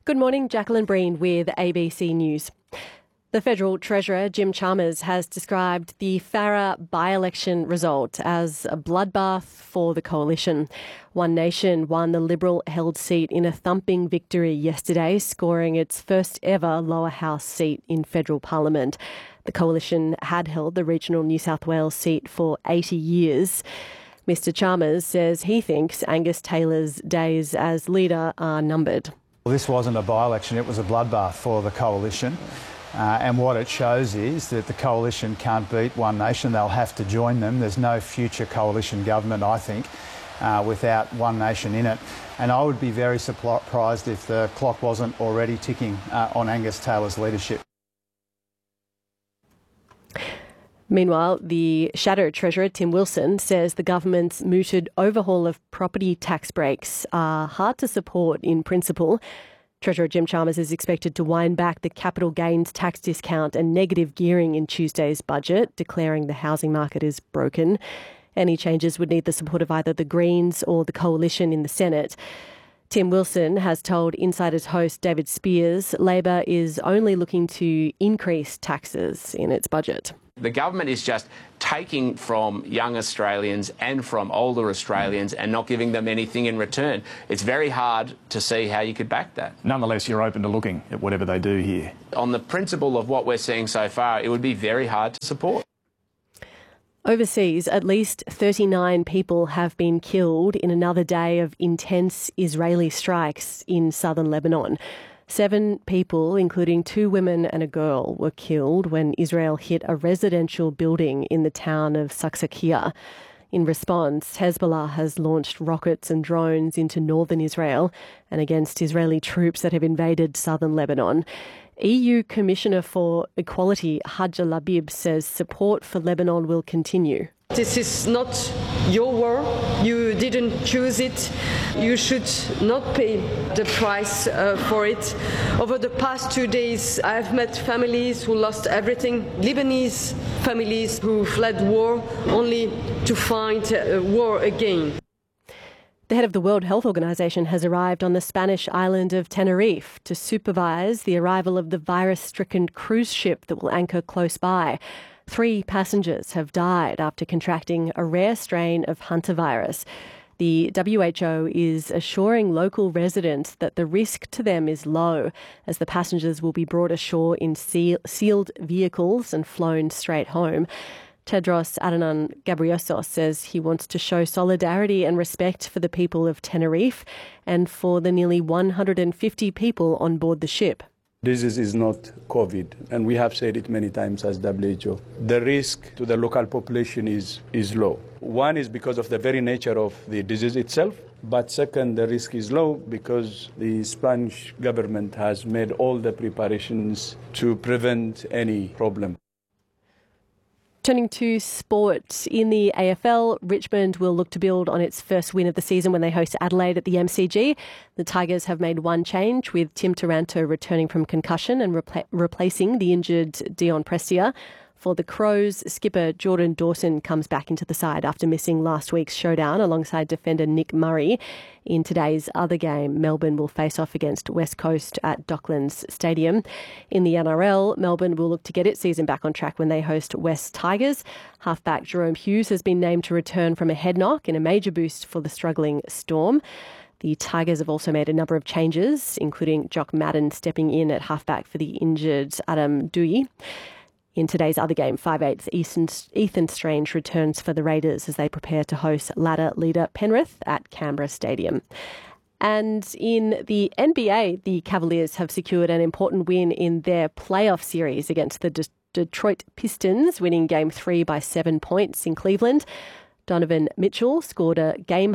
Good morning, Jacqueline Breen with ABC News. The Federal Treasurer, Jim Chalmers, has described the Farrer by-election result as a bloodbath for the coalition. One Nation won the Liberal-held seat in a thumping victory yesterday, scoring its first ever lower house seat in federal parliament. The coalition had held the regional New South Wales seat for 80 years. Mr Chalmers says he thinks Angus Taylor's days as leader are numbered. Well, this wasn't a by-election, it was a bloodbath for the coalition. And what it shows is that the coalition can't beat One Nation. They'll have to join them. There's no future coalition government, I think, without One Nation in it. And I would be very surprised if the clock wasn't already ticking on Angus Taylor's leadership. Meanwhile, the Shadow Treasurer, Tim Wilson, says the government's mooted overhaul of property tax breaks are hard to support in principle. Treasurer Jim Chalmers is expected to wind back the capital gains tax discount and negative gearing in Tuesday's budget, declaring the housing market is broken. Any changes would need the support of either the Greens or the Coalition in the Senate. Tim Wilson has told Insider's host David Spears Labor is only looking to increase taxes in its budget. The government is just taking from young Australians and from older Australians and not giving them anything in return. It's very hard to see how you could back that. Nonetheless, you're open to looking at whatever they do here. On the principle of what we're seeing so far, it would be very hard to support. Overseas, at least 39 people have been killed in another day of intense Israeli strikes in southern Lebanon. 7 people, including 2 women and a girl, were killed when Israel hit a residential building in the town of Saksakia. In response, Hezbollah has launched rockets and drones into northern Israel and against Israeli troops that have invaded southern Lebanon. EU Commissioner for Equality Hadja Labib says support for Lebanon will continue. This is not your war. You didn't choose it. You should not pay the price for it. Over the past 2 days, I've met families who lost everything, Lebanese families who fled war only to find war again. The head of the World Health Organization has arrived on the Spanish island of Tenerife to supervise the arrival of the virus-stricken cruise ship that will anchor close by. 3 passengers have died after contracting a rare strain of hantavirus. The WHO is assuring local residents that the risk to them is low, as the passengers will be brought ashore in sealed vehicles and flown straight home. Tedros Adhanom Ghebreyesus says he wants to show solidarity and respect for the people of Tenerife and for the nearly 150 people on board the ship. This is not COVID, and we have said it many times as WHO. The risk to the local population is low. One is because of the very nature of the disease itself, but second, the risk is low because the Spanish government has made all the preparations to prevent any problem. Turning to sport, in the AFL, Richmond will look to build on its first win of the season when they host Adelaide at the MCG. The Tigers have made one change, with Tim Taranto returning from concussion and replacing the injured Dion Prestia. For the Crows, skipper Jordan Dawson comes back into the side after missing last week's showdown alongside defender Nick Murray. In today's other game, Melbourne will face off against West Coast at Docklands Stadium. In the NRL, Melbourne will look to get its season back on track when they host West Tigers. Halfback Jerome Hughes has been named to return from a head knock in a major boost for the struggling Storm. The Tigers have also made a number of changes, including Jock Madden stepping in at halfback for the injured Adam Doueihi. In today's other game, 5/8 Ethan Strange returns for the Raiders as they prepare to host ladder leader Penrith at Canberra Stadium. And in the NBA, the Cavaliers have secured an important win in their playoff series against the Detroit Pistons, winning Game 3 by 7 points in Cleveland. Donovan Mitchell scored a game